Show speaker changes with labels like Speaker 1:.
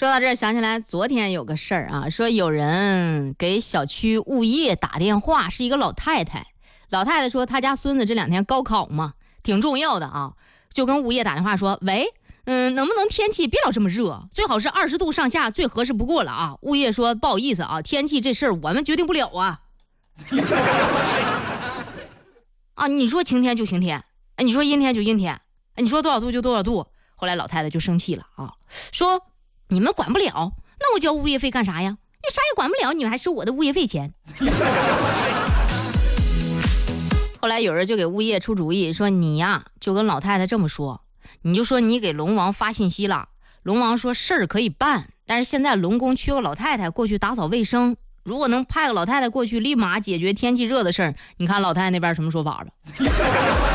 Speaker 1: 说到这儿，想起来昨天有个事儿啊，说有人给小区物业打电话，是一个老太太。老太太说她家孙子这2天高考嘛，挺重要的啊，就跟物业打电话说，喂，能不能天气别老这么热，最好是20度上下最合适不过了啊。物业说不好意思啊，天气这事儿我们决定不了啊。啊，你说晴天就晴天，你说阴天就阴天，你说多少度就多少度。后来老太太就生气了啊，说你们管不了，那我交物业费干啥呀？你啥也管不了，你们还收我的物业费钱。后来有人就给物业出主意，说你呀就跟老太太这么说，你就说你给龙王发信息了，龙王说事儿可以办，但是现在龙宫缺个老太太过去打扫卫生，如果能派个老太太过去立马解决天气热的事儿，你看老太太那边什么说法了？